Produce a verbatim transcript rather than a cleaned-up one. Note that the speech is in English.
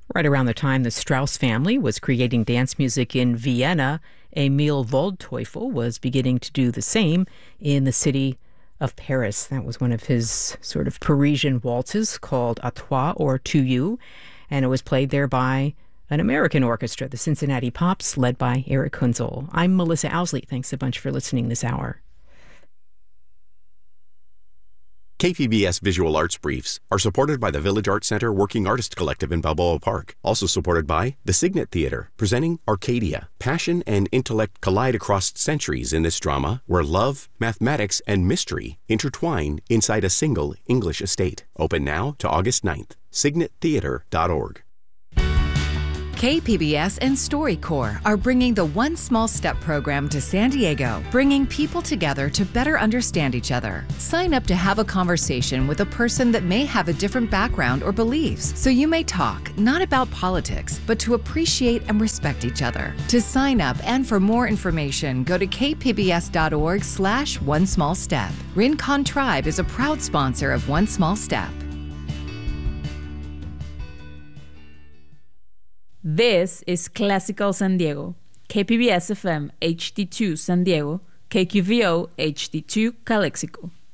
Right around the time the Strauss family was creating dance music in Vienna, Emil Waldteufel was beginning to do the same in the city of Paris. That was one of his sort of Parisian waltzes called À Toi, or To You, and it was played there by an American orchestra, the Cincinnati Pops, led by Eric Hunzel. I'm Melissa Owsley. Thanks a bunch for listening this hour. K P B S Visual Arts Briefs are supported by the Village Arts Center Working Artist Collective in Balboa Park. Also supported by the Signet Theater, presenting Arcadia. Passion and intellect collide across centuries in this drama where love, mathematics, and mystery intertwine inside a single English estate. Open now to August ninth. signet theater dot org. K P B S and StoryCorps are bringing the One Small Step program to San Diego, bringing people together to better understand each other. Sign up to have a conversation with a person that may have a different background or beliefs, so you may talk not about politics, but to appreciate and respect each other. To sign up and for more information, go to k p b s dot org slash one small step. Rincon Tribe is a proud sponsor of One Small Step. This is Classical San Diego, K P B S F M H D two San Diego, K Q V O H D two Calexico.